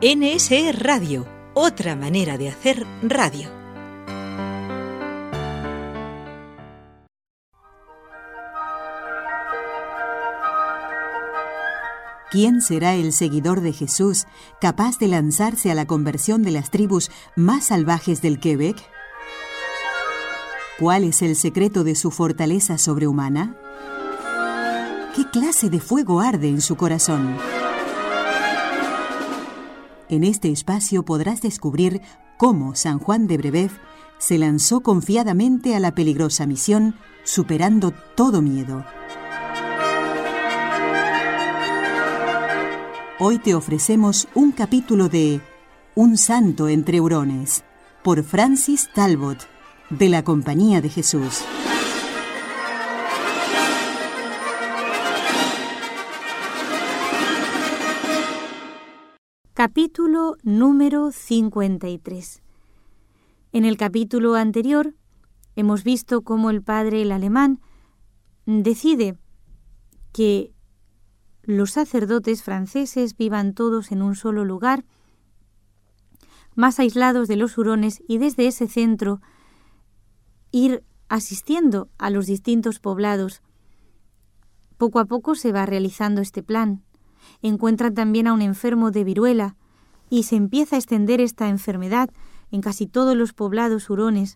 NSE Radio, otra manera de hacer radio. ¿Quién será el seguidor de Jesús capaz de lanzarse a la conversión de las tribus más salvajes del Quebec? ¿Cuál es el secreto de su fortaleza sobrehumana? ¿Qué clase de fuego arde en su corazón? En este espacio podrás descubrir cómo San Juan de Brébeuf se lanzó confiadamente a la peligrosa misión, superando todo miedo. Hoy te ofrecemos un capítulo de Un santo entre hurones, por Francis Talbot, de la Compañía de Jesús. Capítulo número 53. En el capítulo anterior hemos visto cómo el padre el alemán decide que los sacerdotes franceses vivan todos en un solo lugar, más aislados de los hurones, y desde ese centro ir asistiendo a los distintos poblados. Poco a poco se va realizando este plan. Encuentran también a un enfermo de viruela y se empieza a extender esta enfermedad en casi todos los poblados hurones.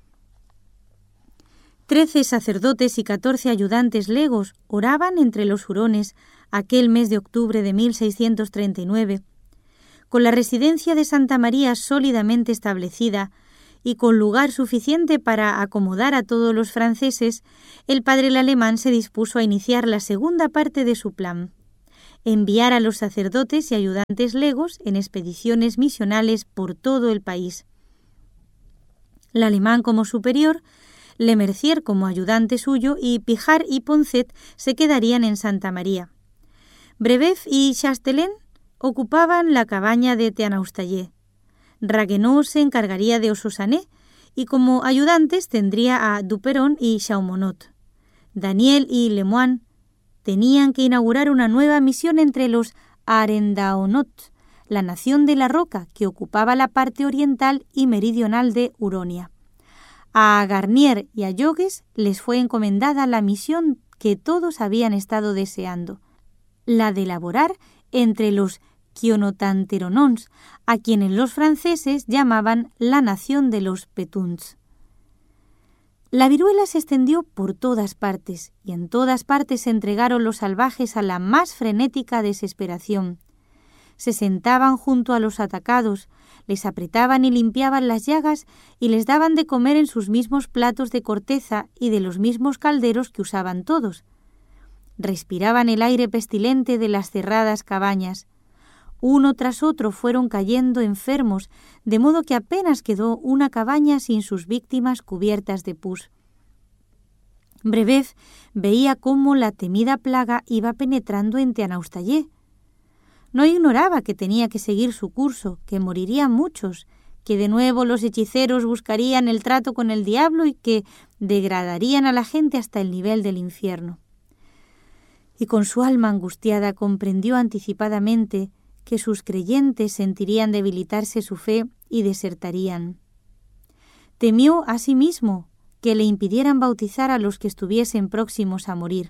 13 sacerdotes y 14 ayudantes legos oraban entre los hurones aquel mes de octubre de 1639. Con la residencia de Santa María sólidamente establecida y con lugar suficiente para acomodar a todos los franceses, el padre el alemán se dispuso a iniciar la segunda parte de su plan: enviar a los sacerdotes y ayudantes legos en expediciones misionales por todo el país. El alemán como superior, Le Mercier como ayudante suyo y Pijart y Poncet se quedarían en Santa María. Brébeuf y Chastelain ocupaban la cabaña de Teanaustayé. Ragueneau se encargaría de Ossosané y como ayudantes tendría a Duperon y Chaumonot. Daniel y Lemoine tenían que inaugurar una nueva misión entre los Arendaonot, la nación de la roca que ocupaba la parte oriental y meridional de Huronia. A Garnier y a Jogues les fue encomendada la misión que todos habían estado deseando, la de laborar entre los Quionotanteronons, a quienes los franceses llamaban la nación de los Petuns. La viruela se extendió por todas partes, y en todas partes se entregaron los salvajes a la más frenética desesperación. Se sentaban junto a los atacados, les apretaban y limpiaban las llagas y les daban de comer en sus mismos platos de corteza y de los mismos calderos que usaban todos. Respiraban el aire pestilente de las cerradas cabañas. Uno tras otro fueron cayendo enfermos, de modo que apenas quedó una cabaña sin sus víctimas cubiertas de pus. Brébeuf veía cómo la temida plaga iba penetrando en Teanaustayé. No ignoraba que tenía que seguir su curso, que morirían muchos, que de nuevo los hechiceros buscarían el trato con el diablo y que degradarían a la gente hasta el nivel del infierno. Y con su alma angustiada comprendió anticipadamente que sus creyentes sentirían debilitarse su fe y desertarían. Temió asimismo que le impidieran bautizar a los que estuviesen próximos a morir.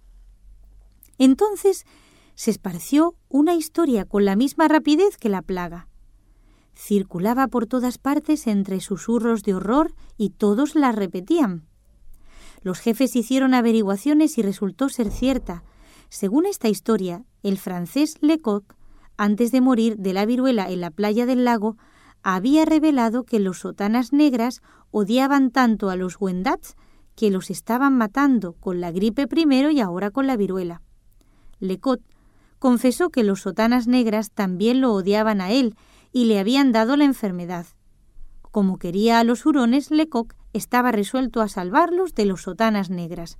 Entonces se esparció una historia con la misma rapidez que la plaga. Circulaba por todas partes entre susurros de horror y todos la repetían. Los jefes hicieron averiguaciones y resultó ser cierta. Según esta historia, el francés Lecoq, antes de morir de la viruela en la playa del lago, había revelado que los sotanas negras odiaban tanto a los Wendats que los estaban matando con la gripe primero y ahora con la viruela. Lecoq confesó que los sotanas negras también lo odiaban a él y le habían dado la enfermedad. Como quería a los hurones, Lecoq estaba resuelto a salvarlos de los sotanas negras.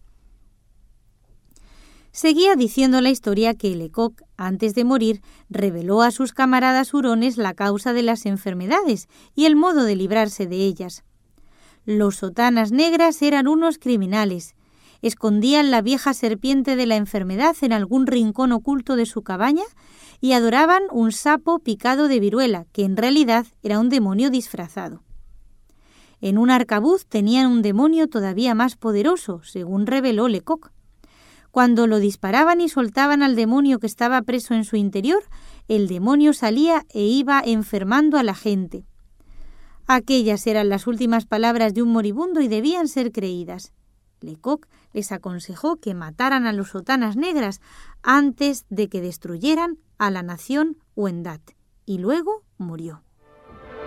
Seguía diciendo la historia que Lecoq, antes de morir, reveló a sus camaradas hurones la causa de las enfermedades y el modo de librarse de ellas. Los sotanas negras eran unos criminales. Escondían la vieja serpiente de la enfermedad en algún rincón oculto de su cabaña y adoraban un sapo picado de viruela, que en realidad era un demonio disfrazado. En un arcabuz tenían un demonio todavía más poderoso, según reveló Lecoq. Cuando lo disparaban y soltaban al demonio que estaba preso en su interior, el demonio salía e iba enfermando a la gente. Aquellas eran las últimas palabras de un moribundo y debían ser creídas. Lecoq les aconsejó que mataran a los sotanas negras antes de que destruyeran a la nación Wendat, y luego murió.